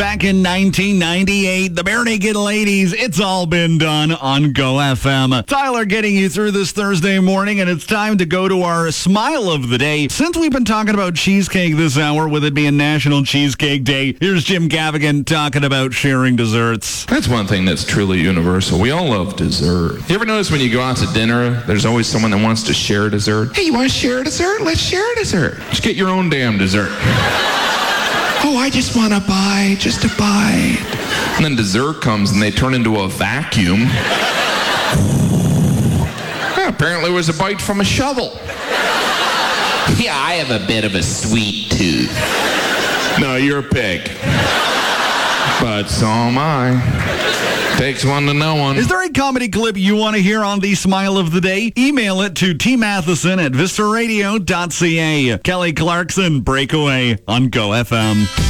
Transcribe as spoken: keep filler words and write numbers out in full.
Back in nineteen ninety-eight, the Bare Naked Ladies, It's All Been Done on Go F M. Tyler getting you through this Thursday morning, and it's time to go to our Smile of the Day. Since we've been talking about cheesecake this hour, with it being National Cheesecake Day, here's Jim Gaffigan talking about sharing desserts. That's one thing that's truly universal. We all love dessert. You ever notice when you go out to dinner, there's always someone that wants to share a dessert? Hey, you want to share a dessert? Let's share a dessert. Just get your own damn dessert. Oh, I just want a bite, just a bite. And then dessert comes and they turn into a vacuum. Yeah, apparently it was a bite from a shovel. Yeah, I have a bit of a sweet tooth. No, you're a pig. But so am I. Takes one to know one. Is there a comedy clip you want to hear on the Smile of the Day? Email it to t matheson at vista radio dot c a. Kelly Clarkson, Breakaway on Go F M.